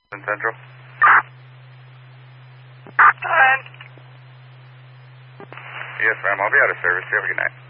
Central. Yes, ma'am. I'll be out of service. You have a good night.